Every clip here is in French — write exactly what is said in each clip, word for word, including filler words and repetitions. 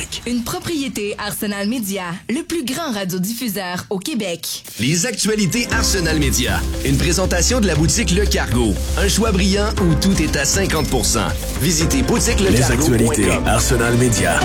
Québec. Une propriété Arsenal Media, le plus grand radiodiffuseur au Québec. Les actualités Arsenal Media. Une présentation de la boutique Le Cargo. Un choix brillant où tout est à cinquante pour cent. Visitez boutique le cargo point com. Les actualités Arsenal Media.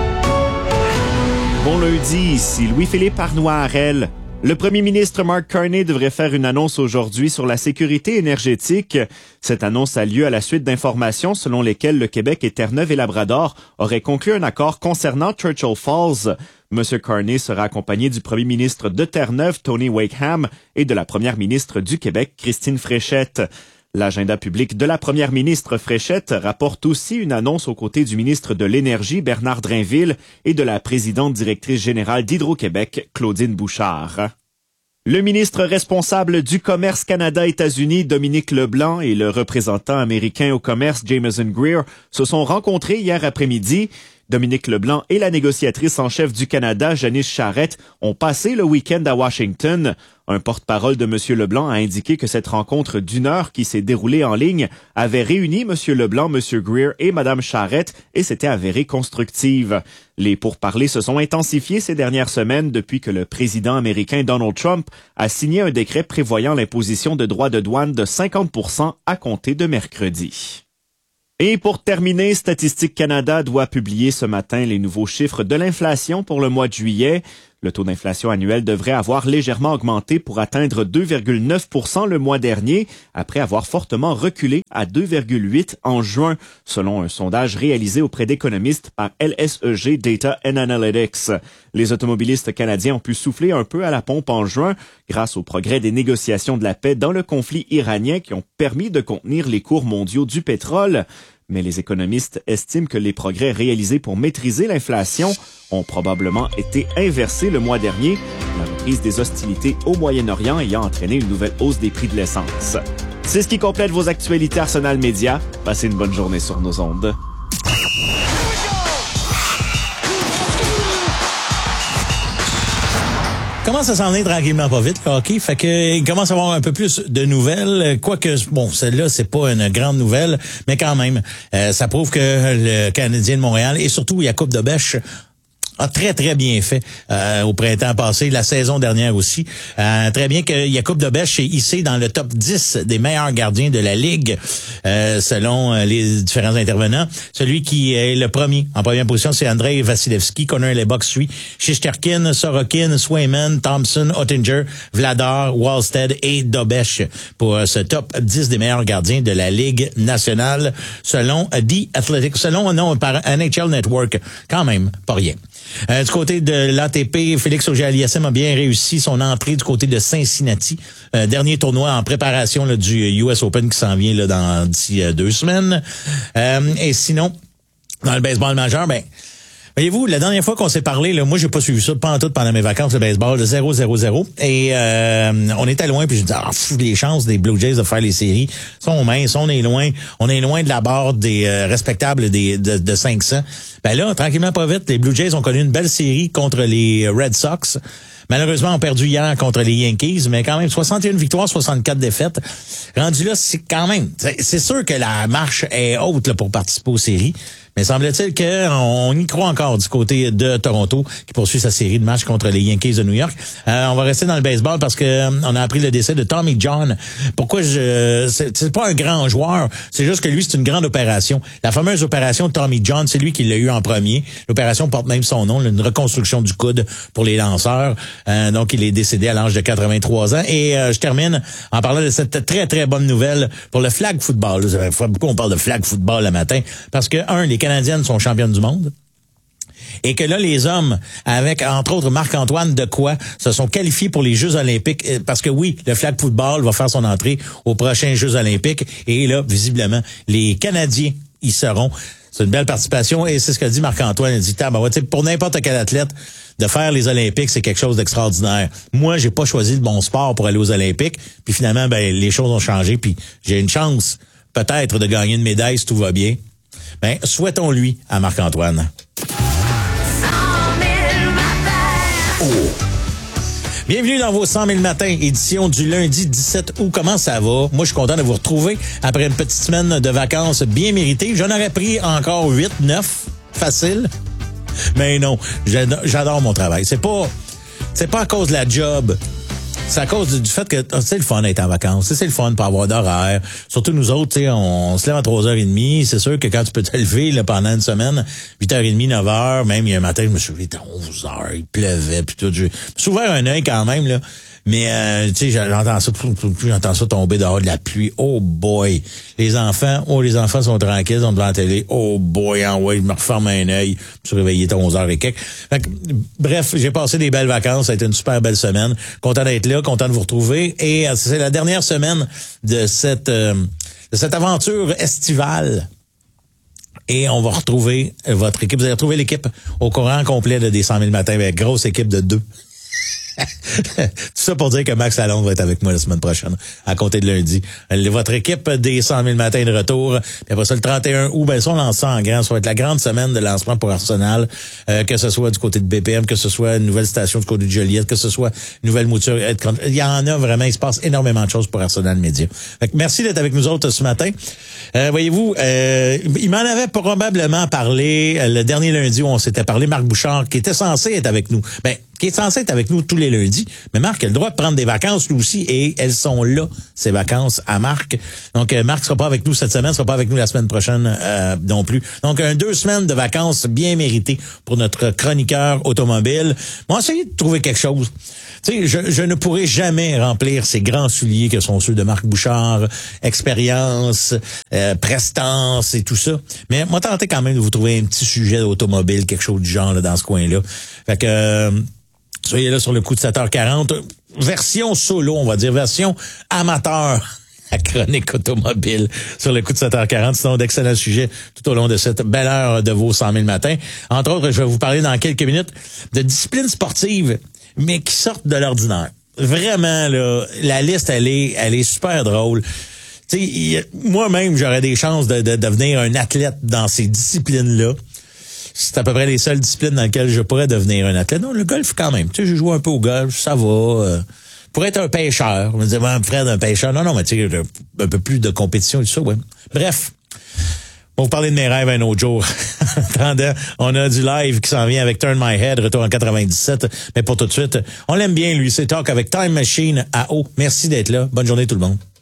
Bon lundi, ici Louis-Philippe Arnois-Harel. Le premier ministre Mark Carney devrait faire une annonce aujourd'hui sur la sécurité énergétique. Cette annonce a lieu à la suite d'informations selon lesquelles le Québec et Terre-Neuve et Labrador auraient conclu un accord concernant Churchill Falls. Monsieur Carney sera accompagné du premier ministre de Terre-Neuve, Tony Wakeham, et de la première ministre du Québec, Christine Fréchette. L'agenda public de la première ministre Fréchette rapporte aussi une annonce aux côtés du ministre de l'Énergie, Bernard Drainville, et de la présidente directrice générale d'Hydro-Québec, Claudine Bouchard. Le ministre responsable du commerce Canada-États-Unis, Dominique Leblanc, et le représentant américain au commerce, Jameson Greer, se sont rencontrés hier après-midi. Dominique Leblanc et la négociatrice en chef du Canada, Janice Charette, ont passé le week-end à Washington. Un porte-parole de M. Leblanc a indiqué que cette rencontre d'une heure qui s'est déroulée en ligne avait réuni M. Leblanc, M. Greer et Mme Charette et s'était avérée constructive. Les pourparlers se sont intensifiés ces dernières semaines depuis que le président américain Donald Trump a signé un décret prévoyant l'imposition de droits de douane de cinquante pour cent à compter de mercredi. Et pour terminer, Statistique Canada doit publier ce matin les nouveaux chiffres de l'inflation pour le mois de juillet. Le taux d'inflation annuel devrait avoir légèrement augmenté pour atteindre deux virgule neuf pour cent le mois dernier, après avoir fortement reculé à deux virgule huit pour cent en juin, selon un sondage réalisé auprès d'économistes par L S E G Data and Analytics. Les automobilistes canadiens ont pu souffler un peu à la pompe en juin, grâce au progrès des négociations de la paix dans le conflit iranien qui ont permis de contenir les cours mondiaux du pétrole. Mais les économistes estiment que les progrès réalisés pour maîtriser l'inflation ont probablement été inversés le mois dernier, la reprise des hostilités au Moyen-Orient ayant entraîné une nouvelle hausse des prix de l'essence. C'est ce qui complète vos actualités Arsenal Media. Passez une bonne journée sur nos ondes. Commence à s'en venir tranquillement pas vite, le hockey. Fait que, il commence à avoir un peu plus de nouvelles. Quoique, bon, celle-là, c'est pas une grande nouvelle, mais quand même, euh, ça prouve que le Canadien de Montréal et surtout Jakub Dobeš a très, très bien fait euh, au printemps passé, la saison dernière aussi. Euh, très bien que Jakub Dobeš est hissé dans le top dix des meilleurs gardiens de la Ligue, euh, selon les différents intervenants. Celui qui est le premier, en première position, c'est Andrei Vasilevski. Connor Lebock suit Shesterkin, Sorokin, Swayman, Thompson, Oettinger, Vladar, Wallstead et Dobeš pour ce top dix des meilleurs gardiens de la Ligue nationale, selon The Athletic, selon non par N H L Network. Quand même, pas rien. Euh, du côté de l'A T P, Félix Auger-Aliassime a bien réussi son entrée du côté de Cincinnati. Euh, dernier tournoi en préparation là, du U S Open qui s'en vient là, dans d'ici euh, deux semaines. Euh, et sinon, dans le baseball majeur, ben voyez-vous, la dernière fois qu'on s'est parlé, là, moi j'ai pas suivi ça pas tout pendant mes vacances de baseball, de zéro zéro zéro. Et euh, on était loin, puis je dis ah, fou, les chances des Blue Jays de faire les séries sont minces, on est loin, on est loin de la barre des euh, respectables des de, de cinq cents. Ben là, tranquillement pas vite, les Blue Jays ont connu une belle série contre les Red Sox. Malheureusement, ont perdu hier contre les Yankees, mais quand même soixante et une victoires, soixante-quatre défaites. Rendu là, c'est quand même, c'est, c'est sûr que la marche est haute là, pour participer aux séries. Mais semble-t-il qu'on y croit encore du côté de Toronto, qui poursuit sa série de matchs contre les Yankees de New York. Euh, on va rester dans le baseball parce que euh, on a appris le décès de Tommy John. Pourquoi je c'est, c'est pas un grand joueur, c'est juste que lui, c'est une grande opération. La fameuse opération de Tommy John, c'est lui qui l'a eu en premier. L'opération porte même son nom, une reconstruction du coude pour les lanceurs. Euh, donc, il est décédé à l'âge de quatre-vingt-trois ans. Et euh, je termine en parlant de cette très, très bonne nouvelle pour le flag football. Pourquoi on parle de flag football le matin? Parce que, un, les Canadiennes sont championnes du monde. Et que là, les hommes, avec, entre autres, Marc-Antoine Dequoy, se sont qualifiés pour les Jeux olympiques. Parce que oui, le flag football va faire son entrée aux prochains Jeux olympiques. Et là, visiblement, les Canadiens y seront. C'est une belle participation. Et c'est ce qu'a dit Marc-Antoine. Il dit, ah, ben, pour n'importe quel athlète, de faire les Olympiques, c'est quelque chose d'extraordinaire. Moi, j'ai pas choisi le bon sport pour aller aux Olympiques. Puis finalement, ben, les choses ont changé. Puis j'ai une chance, peut-être, de gagner une médaille si tout va bien. Ben, souhaitons-lui à Marc-Antoine. Oh. Bienvenue dans vos cent mille matins, édition du lundi dix-sept août. Comment ça va? Moi, je suis content de vous retrouver après une petite semaine de vacances bien méritée. J'en aurais pris encore huit, neuf, facile. Mais non, j'adore, j'adore mon travail. C'est pas, c'est pas à cause de la job. C'est à cause du, du fait que c'est le fun d'être en vacances. C'est le fun de pas avoir d'horaire. Surtout nous autres, tu sais, on, on se lève à trois heures trente. C'est sûr que quand tu peux te lever là, pendant une semaine, huit heures trente, neuf heures, même il y a un matin, je me suis levé à onze heures, il pleuvait, puis tout. Je me suis ouvert un œil quand même, là. Mais euh, tu sais, j'entends ça, j'entends ça tomber dehors de la pluie. Oh boy! Les enfants, oh les enfants sont tranquilles, ils sont devant la télé. Oh boy, en ouais, je me referme un œil. Je me suis réveillé à onze heures et quelques. Fait que, bref, j'ai passé des belles vacances. Ça a été une super belle semaine. Content d'être là, content de vous retrouver. Et euh, c'est la dernière semaine de cette euh, de cette aventure estivale. Et on va retrouver votre équipe. Vous allez retrouver l'équipe au courant complet de des cent mille matins avec grosse équipe de deux. Tout ça pour dire que Max Lalonde va être avec moi la semaine prochaine, à compter de lundi. Votre équipe des cent mille matins de retour. Puis après ça, le trente et un août, ben ça, on lance ça en grand. Ça va être la grande semaine de lancement pour Arsenal, euh, que ce soit du côté de B P M, que ce soit une nouvelle station du côté de Joliette, que ce soit une nouvelle mouture. Il y en a vraiment, il se passe énormément de choses pour Arsenal Média. Fait que merci d'être avec nous autres ce matin. Euh, voyez-vous, euh, il m'en avait probablement parlé le dernier lundi où on s'était parlé, Marc Bouchard, qui était censé être avec nous. Ben, qui est censé être avec nous tous les lundis. Mais Marc a le droit de prendre des vacances, lui aussi, et elles sont là, ces vacances à Marc. Donc, euh, Marc sera pas avec nous cette semaine, sera pas avec nous la semaine prochaine euh, non plus. Donc, un deux semaines de vacances bien méritées pour notre chroniqueur automobile. On va essayer de trouver quelque chose. Tu sais, je, je ne pourrai jamais remplir ces grands souliers que sont ceux de Marc Bouchard, expérience, euh, prestance et tout ça. Mais moi, tenter quand même de vous trouver un petit sujet d'automobile, quelque chose du genre là, dans ce coin-là. Fait que... Euh, soyez là sur le coup de sept heures quarante. Version solo, on va dire, version amateur à Chronique automobile sur le coup de sept heures quarante. Sinon, d'excellents sujets tout au long de cette belle heure de vos cent mille matins. Entre autres, je vais vous parler dans quelques minutes de disciplines sportives, mais qui sortent de l'ordinaire. Vraiment, là, la liste, elle est, elle est super drôle. Tu sais, moi-même, j'aurais des chances de, de devenir un athlète dans ces disciplines-là. C'est à peu près les seules disciplines dans lesquelles je pourrais devenir un athlète. Non, le golf quand même. Tu sais, j'ai joué un peu au golf, ça va. Euh, pour être un pêcheur, on me disait, ouais, Fred, un pêcheur. Non, non, mais tu sais, un peu plus de compétition et tout ça, ouais. Bref, pour vous parler de mes rêves un autre jour. Attendant, on a du live qui s'en vient avec Turn My Head, retour en quatre-vingt-dix-sept. Mais pour tout de suite, on l'aime bien, lui. C'est Talk avec Time Machine à eau. Merci d'être là. Bonne journée tout le monde.